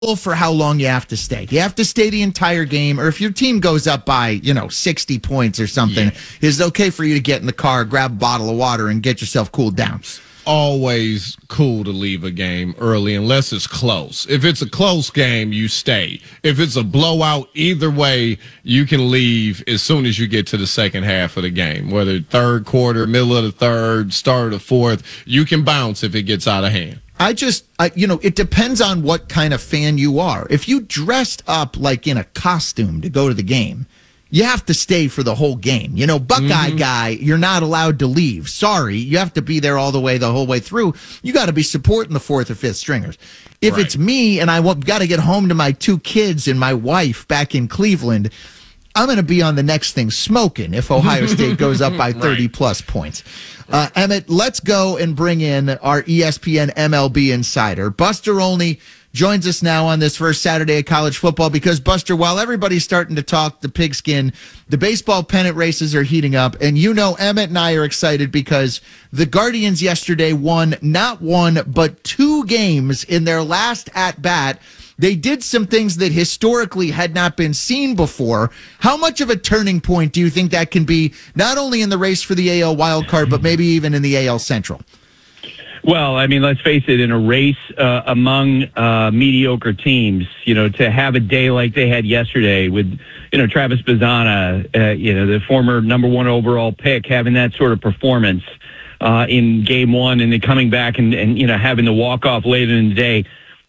for how long you have to stay. You have to stay the entire game, or if your team goes up by, 60 points or something, is it okay for you to get in the car, grab a bottle of water, and get yourself cooled down? Always cool to leave a game early unless it's close. If it's a close game, you stay. If it's a blowout, either way, you can leave as soon as you get to the second half of the game, whether third quarter, middle of the third, start of the fourth. You can bounce if it gets out of hand. It depends on what kind of fan you are. If you dressed up like in a costume to go to the game, you have to stay for the whole game. Buckeye guy, you're not allowed to leave. Sorry, you have to be there all the whole way through. You got to be supporting the fourth or fifth stringers. If it's me and I got to get home to my 2 kids and my wife back in Cleveland, I'm going to be on the next thing smoking if Ohio State goes up by 30-plus points. Emmett, let's go and bring in our ESPN MLB insider. Buster Olney joins us now on this first Saturday of college football because, Buster, while everybody's starting to talk the pigskin, the baseball pennant races are heating up. And Emmett and I are excited because the Guardians yesterday won not one, but 2 games in their last at-bat. They did some things that historically had not been seen before. How much of a turning point do you think that can be, not only in the race for the AL wildcard, but maybe even in the AL Central? Well, let's face it, in a race among mediocre teams, to have a day like they had yesterday with, Travis Bazzana, the former number 1 overall pick, having that sort of performance in game 1 and then coming back and having the walk-off later in the day,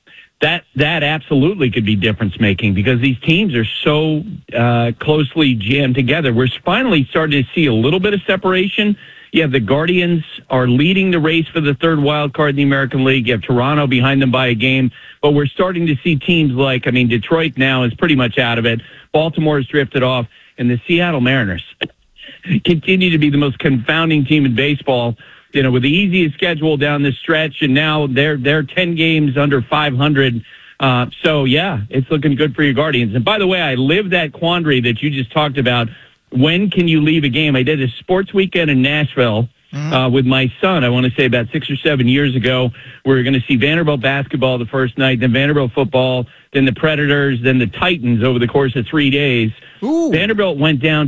that absolutely could be difference-making because these teams are so closely jammed together. We're finally starting to see a little bit of separation. You have the Guardians are leading the race for the 3rd wild card in the American League. You have Toronto behind them by a game. But we're starting to see teams like, Detroit now is pretty much out of it. Baltimore has drifted off. And the Seattle Mariners continue to be the most confounding team in baseball, with the easiest schedule down the stretch. And now they're 10 games under 500. So, yeah, it's looking good for your Guardians. And by the way, I live that quandary that you just talked about. When can you leave a game? I did a sports weekend in Nashville with my son, I want to say about 6 or 7 years ago. We were going to see Vanderbilt basketball the first night, then Vanderbilt football, then the Predators, then the Titans over the course of 3 days. Ooh. Vanderbilt went down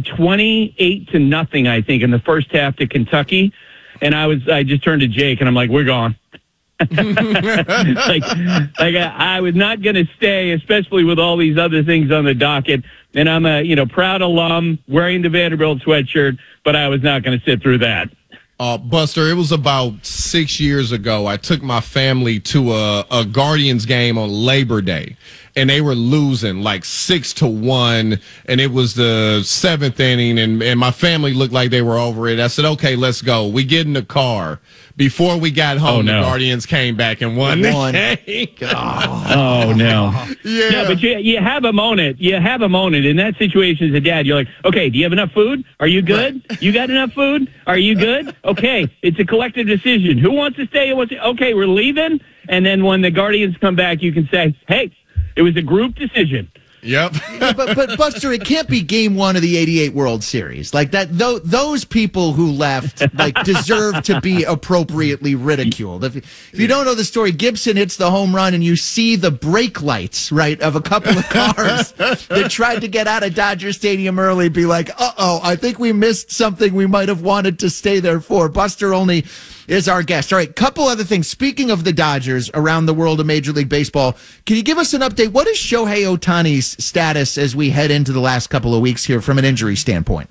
28-0, I think, in the first half to Kentucky. And I just turned to Jake, and I'm like, we're gone. I was not going to stay, especially with all these other things on the docket. And I'm a proud alum wearing the Vanderbilt sweatshirt, but I was not going to sit through that. Buster, it was about 6 years ago. I took my family to a Guardians game on Labor Day, and they were losing like 6-1, and it was the 7th inning, and my family looked like they were over it. I said, okay, let's go. We get in the car. Before we got home, the Guardians came back and won the game. Oh, no. Yeah. No, but you have a moment. You have a moment. In that situation as a dad, you're like, okay, do you have enough food? Are you good? Right. You got enough food? Are you good? Okay, it's a collective decision. Who wants to stay? Okay, we're leaving. And then when the Guardians come back, you can say, hey, it was a group decision. Yep. but Buster, it can't be game 1 of the '88 World Series like that. Those people who left deserve to be appropriately ridiculed. If you don't know the story, Gibson hits the home run, and you see the brake lights of a couple of cars that tried to get out of Dodger Stadium early. Be like, I think we missed something we might have wanted to stay there for. Buster Olney is our guest. All right, couple other things. Speaking of the Dodgers around the world of Major League Baseball, can you give us an update? What is Shohei Ohtani's status as we head into the last couple of weeks here from an injury standpoint?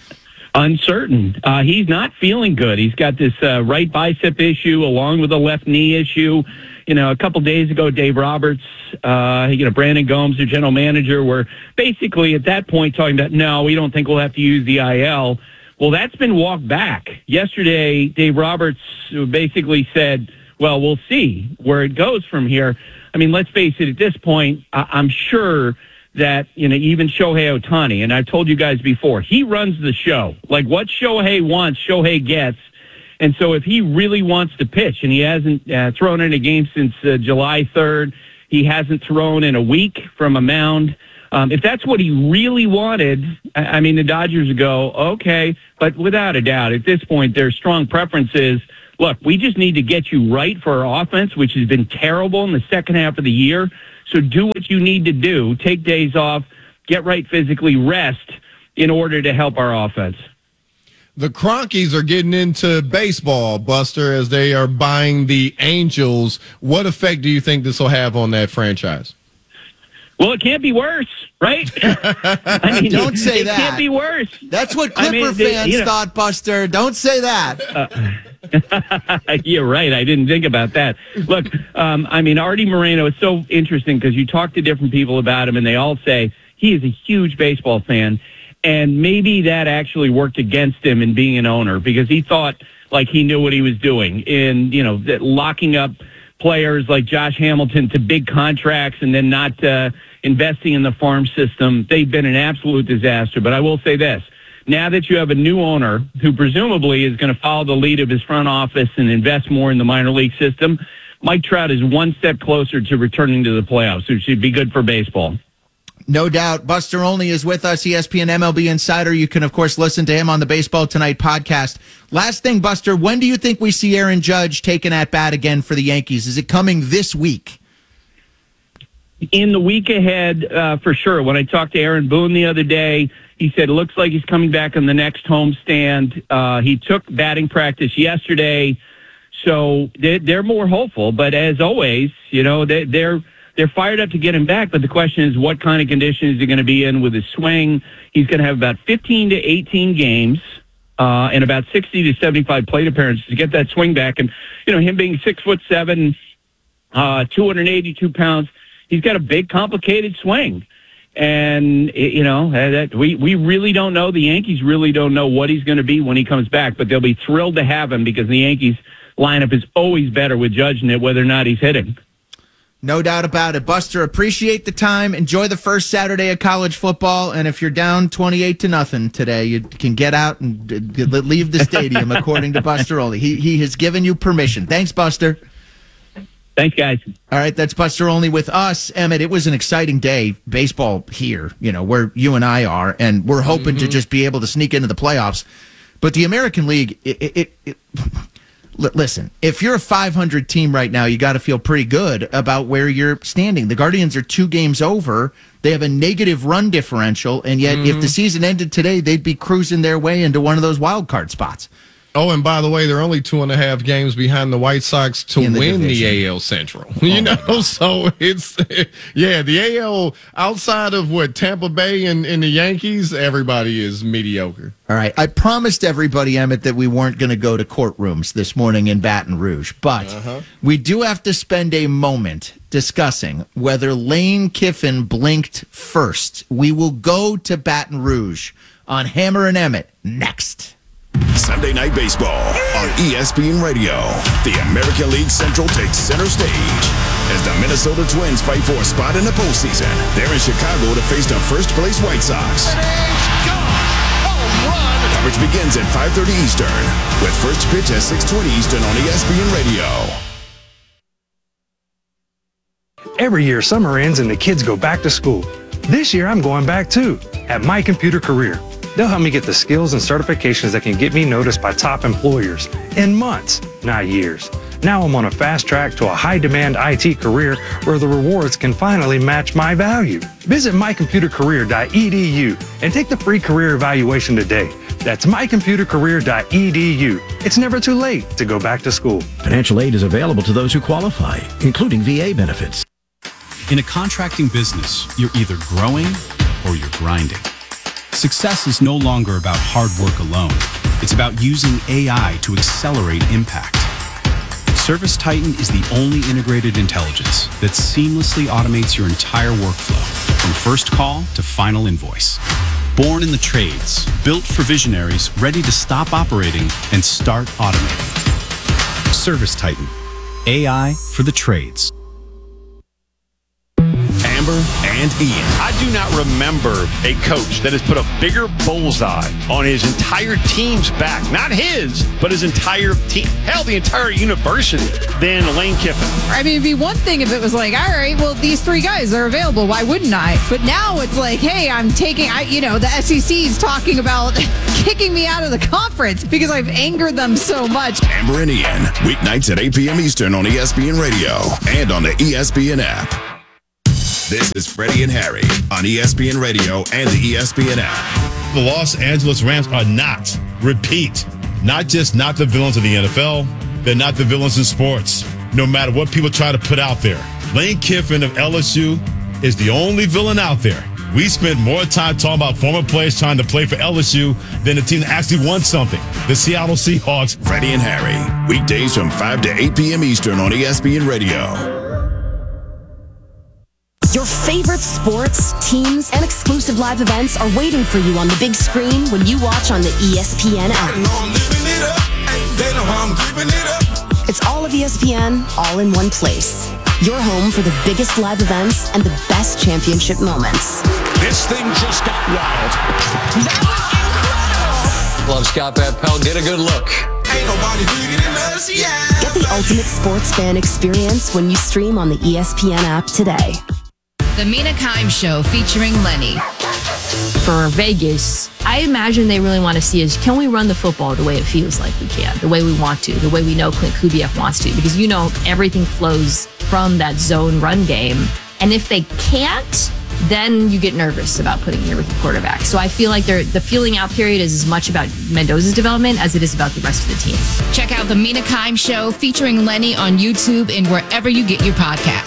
Uncertain. He's not feeling good. He's got this right bicep issue along with a left knee issue. A couple days ago, Dave Roberts, Brandon Gomes, their general manager, were basically at that point talking about, no, we don't think we'll have to use the IL. Well, that's been walked back. Yesterday, Dave Roberts basically said, well, we'll see where it goes from here. Let's face it, at this point, I'm sure that, even Shohei Ohtani, and I've told you guys before, he runs the show. Like what Shohei wants, Shohei gets. And so if he really wants to pitch, and he hasn't thrown in a game since July 3rd, he hasn't thrown in a week from a mound. If that's what he really wanted, the Dodgers would go, okay, but without a doubt, at this point, their strong preference is, look, we just need to get you right for our offense, which has been terrible in the second half of the year. So do what you need to do. Take days off, get right physically, rest in order to help our offense. The Cronkies are getting into baseball, Buster, as they are buying the Angels. What effect do you think this will have on that franchise? Well, it can't be worse, right? I mean, don't say that. It can't be worse. That's what Clipper fans thought, Buster. Don't say that. You're right. I didn't think about that. Look, Artie Moreno is so interesting because you talk to different people about him, and they all say he is a huge baseball fan. And maybe that actually worked against him in being an owner because he thought like he knew what he was doing in, that locking up players like Josh Hamilton to big contracts and then not investing in the farm system. They've been an absolute disaster. But I will say this. Now that you have a new owner who presumably is going to follow the lead of his front office and invest more in the minor league system, Mike Trout is one step closer to returning to the playoffs, which should be good for baseball. No doubt. Buster Olney is with us, ESPN MLB Insider. You can, of course, listen to him on the Baseball Tonight podcast. Last thing, Buster, when do you think we see Aaron Judge taking at bat again for the Yankees? Is it coming this week? In the week ahead, for sure. When I talked to Aaron Boone the other day, he said it looks like he's coming back on the next homestand. He took batting practice yesterday, so they're more hopeful. But as always, they're fired up to get him back, but the question is what kind of condition is he going to be in with his swing? He's going to have about 15 to 18 games and about 60 to 75 plate appearances to get that swing back. And, him being 6'7", 282 pounds, he's got a big, complicated swing. And, we really don't know. The Yankees really don't know what he's going to be when he comes back, but they'll be thrilled to have him because the Yankees lineup is always better with Judge in it, whether or not he's hitting. No doubt about it. Buster, appreciate the time. Enjoy the first Saturday of college football. And if you're down 28-0 today, you can get out and leave the stadium, according to Buster Olney. He has given you permission. Thanks, Buster. Thanks, guys. All right, that's Buster Olney with us. Emmett, it was an exciting day, baseball here, where you and I are, and we're hoping to just be able to sneak into the playoffs. But the American League, listen, if you're a 500 team right now, you got to feel pretty good about where you're standing. The Guardians are 2 games over. They have a negative run differential, and yet if the season ended today, they'd be cruising their way into one of those wild card spots. Oh, and by the way, they're only 2.5 games behind the White Sox to win the AL Central. So it's, the AL, outside of Tampa Bay and the Yankees, everybody is mediocre. All right. I promised everybody, Emmett, that we weren't going to go to courtrooms this morning in Baton Rouge, but we do have to spend a moment discussing whether Lane Kiffin blinked first. We will go to Baton Rouge on Hammer and Emmett next. Sunday Night Baseball on ESPN Radio. The American League Central takes center stage as the Minnesota Twins fight for a spot in the postseason. They're in Chicago to face the first-place White Sox. Coverage begins at 5:30 Eastern with first pitch at 6:20 Eastern on ESPN Radio. Every year, summer ends and the kids go back to school. This year, I'm going back too at My Computer Career. They'll help me get the skills and certifications that can get me noticed by top employers in months, not years. Now I'm on a fast track to a high-demand IT career where the rewards can finally match my value. Visit mycomputercareer.edu and take the free career evaluation today. That's mycomputercareer.edu. It's never too late to go back to school. Financial aid is available to those who qualify, including VA benefits. In a contracting business, you're either growing or you're grinding. Success is no longer about hard work alone. It's about using AI to accelerate impact. ServiceTitan is the only integrated intelligence that seamlessly automates your entire workflow, from first call to final invoice. Born in the trades, built for visionaries ready to stop operating and start automating. ServiceTitan, AI for the trades. Amber and Ian. I do not remember a coach that has put a bigger bullseye on his entire team's back. Not his, but his entire team. Hell, the entire university than Lane Kiffin. I mean, it'd be one thing if it was like, all right, well, these 3 guys are available. Why wouldn't I? But now it's like, hey, the SEC is talking about kicking me out of the conference because I've angered them so much. Amber and Ian, weeknights at 8 p.m. Eastern on ESPN Radio and on the ESPN app. This is Freddie and Harry on ESPN Radio and the ESPN app. The Los Angeles Rams are not, repeat, not just not the villains of the NFL, they're not the villains in sports. No matter what people try to put out there. Lane Kiffin of LSU is the only villain out there. We spent more time talking about former players trying to play for LSU than the team that actually won something. The Seattle Seahawks. Freddie and Harry, weekdays from 5 to 8 p.m. Eastern on ESPN Radio. Your favorite sports, teams, and exclusive live events are waiting for you on the big screen when you watch on the ESPN app. It's all of ESPN, all in one place. Your home for the biggest live events and the best championship moments. This thing just got wild. That was incredible. Love Scott Van Pelt. Get a good look. Ain't nobody bigger than us, yeah. Get the ultimate sports fan experience when you stream on the ESPN app today. The Mina Kimes Show featuring Lenny. For Vegas, I imagine they really want to see is, can we run the football the way it feels like we can, the way we want to, the way we know Clint Kubiak wants to, because everything flows from that zone run game. And if they can't, then you get nervous about putting in a rookie quarterback. So I feel like the feeling out period is as much about Mendoza's development as it is about the rest of the team. Check out The Mina Kimes Show featuring Lenny on YouTube and wherever you get your podcast.